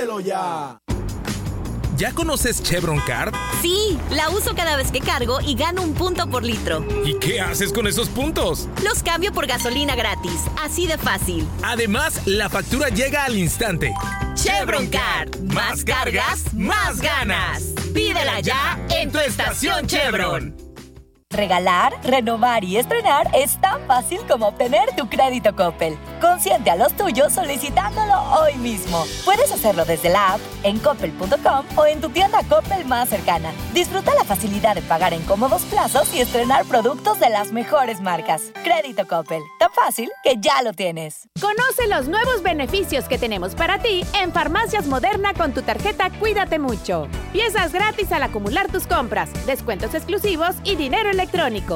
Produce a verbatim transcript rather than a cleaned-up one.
¡Pídelo ya! ¿Ya conoces Chevron Card? Sí, la uso cada vez que cargo y gano un punto por litro. ¿Y qué haces con esos puntos? Los cambio por gasolina gratis, así de fácil. Además, la factura llega al instante. Chevron Card. Más cargas, más ganas. Pídela ya en tu estación Chevron. Regalar, renovar y estrenar es tan fácil como obtener tu crédito Coppel. Consiente a los tuyos solicitándolo hoy mismo. Puedes hacerlo desde la app, en coppel punto com o en tu tienda Coppel más cercana. Disfruta la facilidad de pagar en cómodos plazos y estrenar productos de las mejores marcas. Crédito Coppel, tan fácil que ya lo tienes. Conoce los nuevos beneficios que tenemos para ti en Farmacias Moderna con tu tarjeta Cuídate Mucho. Piezas gratis al acumular tus compras, descuentos exclusivos y dinero electrónico.